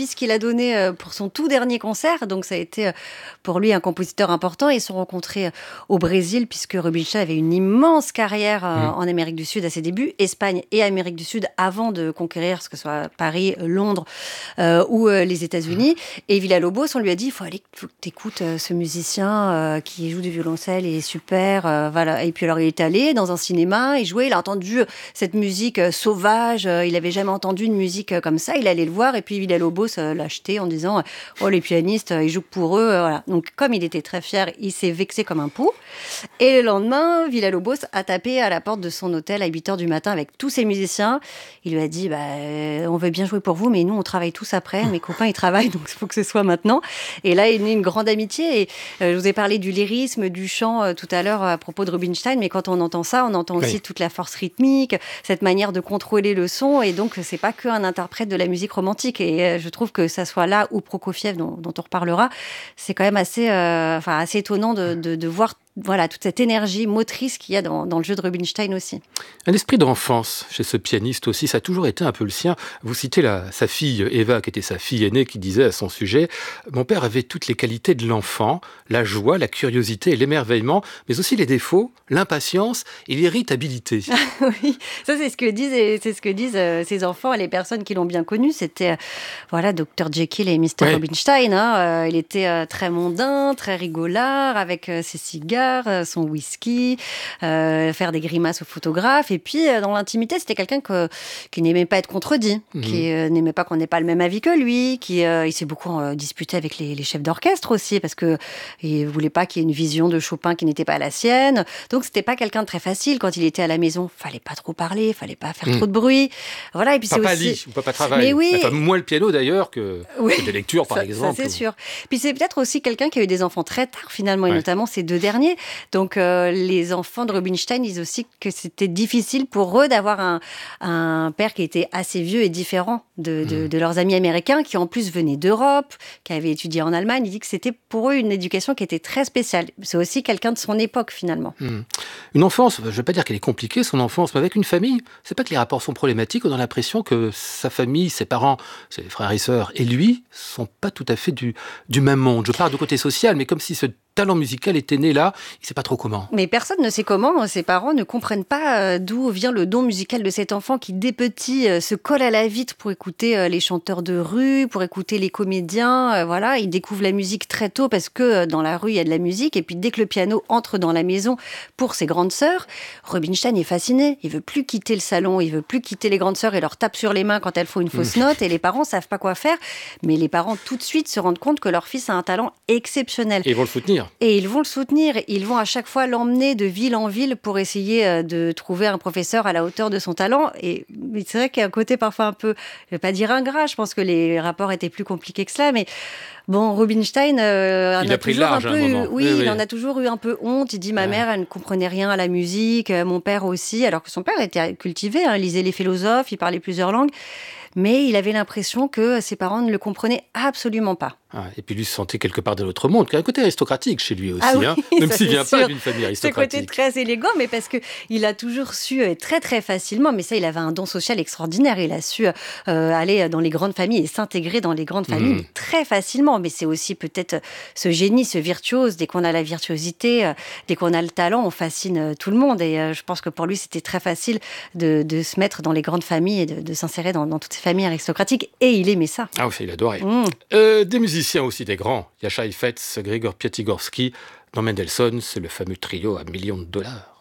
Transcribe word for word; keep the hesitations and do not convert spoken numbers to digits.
pièce qu'il a donnée euh, pour son tout dernier concert. Donc, ça a été euh, pour lui un compositeur important. Ils se sont rencontrés euh, au Brésil, puisque Rubinstein avait une immense carrière euh, Mmh. en Amérique du Sud à ses débuts, Espagne et Amérique du Sud, avant de conquérir ce que soit Paris, Londres euh, ou euh, les États-Unis. Et Villa-Lobos, on lui a dit, il faut aller, faut que t'écoutes euh, ce musicien euh, qui joue du violoncelle, il est super. Euh, voilà. Et puis alors, il est allé dans un cinéma, il jouait, il a entendu cette musique euh, sauvage, euh, il n'avait jamais entendu une musique euh, comme ça, il allait le voir, et puis Villa-Lobos euh, l'a acheté en disant, oh, les pianistes, euh, ils jouent pour eux. Euh, voilà. Donc, comme il était très fier, il s'est vexé comme un pou. Et le lendemain, Villa-Lobos a tapé à la porte de son hôtel à huit heures du matin avec tous ses musiciens. Il lui a dit, bah, euh, on veut bien jouer pour vous, mais nous, on travaille tous après. Mes copains, ils travaillent, donc il faut que ce soit maintenant. Et là, il y a une grande amitié. Et euh, je vous ai parlé du lyrisme, du chant euh, tout à l'heure à propos de Rubinstein, mais quand on entend ça, on entend aussi Oui. toute la force rythmique, cette manière de contrôler le son. Et donc, c'est pas qu'un interprète de la musique romantique. Et euh, je trouve que ça soit là ou Prokofiev, dont, dont on reparlera, c'est quand même assez, euh, enfin, assez étonnant de, de, de voir voilà, toute cette énergie motrice qu'il y a dans, dans le jeu de Rubinstein aussi. Un esprit d'enfance chez ce pianiste aussi, ça a toujours été un peu le sien. Vous citez la, sa fille Eva, qui était sa fille aînée, qui disait à son sujet « Mon père avait toutes les qualités de l'enfant, la joie, la curiosité et l'émerveillement, mais aussi les défauts, l'impatience et l'irritabilité. » Oui, ça c'est ce que disent, c'est ce que disent euh, ces enfants et les personnes qui l'ont bien connu. C'était euh, voilà, docteur Jekyll et mister Ouais. Rubinstein. Hein, euh, il était euh, très mondain, très rigolard, avec euh, ses cigares, euh, son whisky, euh, faire des grimaces aux photographes. Et puis euh, dans l'intimité, c'était quelqu'un que, qui n'aimait pas être contredit, Mhm. qui euh, n'aimait pas qu'on n'ait pas le même avis que lui, qui euh, il s'est beaucoup euh, disputé avec les, les chefs d'orchestre aussi, parce que il voulait pas qu'il y ait une vision de Chopin qui n'était pas la sienne. Donc c'était pas quelqu'un de très facile quand il était à la maison. Fallait pas trop parler, fallait pas faire Mm. trop de bruit. Voilà, et puis Papa c'est aussi... lit ou papa travaille. Mais oui. Enfin, moins le piano d'ailleurs que, Oui. que des lectures par Ça, exemple. ça, c'est sûr. Puis c'est peut-être aussi quelqu'un qui a eu des enfants très tard finalement, et Ouais. notamment ces deux derniers. Donc euh, les enfants de Rubinstein disent aussi que c'était difficile pour eux d'avoir un, un père qui était assez vieux et différent de, de, Mm. de leurs amis américains, qui en plus venaient d'Europe, qui avaient étudié en Allemagne. Il dit que c'était pour eux une éducation qui était très spéciale. C'est aussi quelqu'un de son époque finalement. Mm. Une enfance, je ne vais pas dire qu'elle est compliquée, son enfance, mais avec une famille, c'est pas que les rapports sont problématiques, on a l'impression que sa famille, ses parents, ses frères et sœurs, et lui, sont pas tout à fait du, du même monde. Je parle de côté social, mais comme si ce talent musical était né là, il sait pas trop comment. Mais personne ne sait comment. Ses parents ne comprennent pas euh, d'où vient le don musical de cet enfant qui, dès petit, euh, se colle à la vitre pour écouter euh, les chanteurs de rue, pour écouter les comédiens. Euh, voilà, il découvre la musique très tôt parce que euh, dans la rue, il y a de la musique. Et puis, dès que le piano entre dans la maison pour ses grandes sœurs, Rubinstein est fasciné. Il veut plus quitter le salon, il veut plus quitter les grandes sœurs et leur tape sur les mains quand elles font une fausse Mmh. note. Et les parents savent pas quoi faire. Mais les parents, tout de suite, se rendent compte que leur fils a un talent exceptionnel. Et ils vont le soutenir. Et ils vont le soutenir, ils vont à chaque fois l'emmener de ville en ville pour essayer euh, de trouver un professeur à la hauteur de son talent. Et mais c'est vrai qu'il y a un côté parfois un peu, je vais pas dire ingrat, je pense que les rapports étaient plus compliqués que cela, mais bon, Rubinstein euh, en Il a, a pris toujours large un à un peu, eu- moment. oui, Oui, il oui. en a toujours eu un peu honte. Il dit ma Ouais. mère, elle ne comprenait rien à la musique, euh, mon père aussi, alors que son père était cultivé, hein, il lisait les philosophes, il parlait plusieurs langues, mais il avait l'impression que ses parents ne le comprenaient absolument pas. Ah, et puis lui se sentait quelque part de l'autre monde, qui a un côté aristocratique chez lui aussi, Ah oui, hein, même ça, s'il c'est vient sûr. pas d'une famille Ce aristocratique. côté très élégant, mais parce que il a toujours su euh, très très facilement, mais ça, il avait un don social extraordinaire. Il a su euh, aller dans les grandes familles et s'intégrer dans les grandes familles Mmh. mais très facilement. Mais c'est aussi peut-être euh, ce génie, ce virtuose. Dès qu'on a la virtuosité, euh, dès qu'on a le talent, on fascine euh, tout le monde. Et euh, je pense que pour lui, c'était très facile de, de se mettre dans les grandes familles et de, de s'insérer dans, dans toutes ces familles aristocratiques. Et il aimait ça. Ah oui, il adorait. Mmh. Euh, des musiciens aussi, des grands. Yasha Heifetz, Grigor Piatigorsky. Dans Mendelssohn, c'est le fameux trio à millions de dollars.